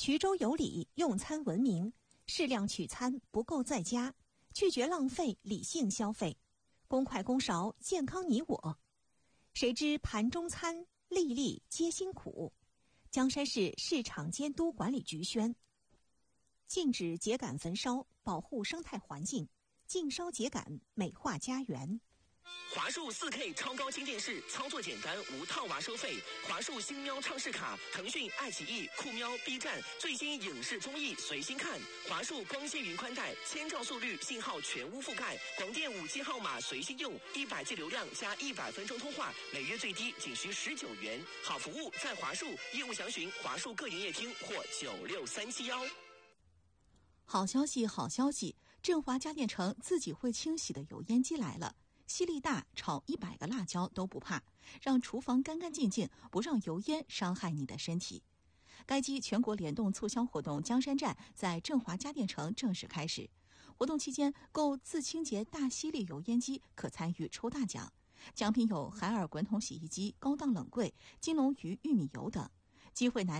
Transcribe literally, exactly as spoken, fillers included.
衢州有礼，用餐文明，适量取餐，不够在家，拒绝浪费，理性消费，公筷公勺，健康你我。谁知盘中餐，粒粒皆辛苦。江山市市场监督管理局宣，禁止秸秆焚烧，保护生态环境，禁烧秸秆，美化家园。 华数 四K 超高清电视，操作简单，无套娃收费。华数新喵畅视卡，腾讯、爱奇艺、酷喵、B 站最新影视综艺随心看。华数光纤云宽带，千兆速率，信号全屋覆盖，广电 五 G 号码随心用，一百 G 流量加一百分钟通话，每月最低仅需十九元。好服务在华数，业务详询华数各营业厅或九六三七幺。 好消息，好消息！振华家电城自己会清洗的油烟机来了。吸力大，炒一百个辣椒都不怕，让厨房干干净净，不让油烟伤害你的身体。该机全国联动促销活动江山站在振华家电城正式开始，活动期间购自清洁大吸力油烟机可参与抽大奖，奖品有海尔滚筒洗衣机、高档冷柜、金龙鱼玉米油等，机会难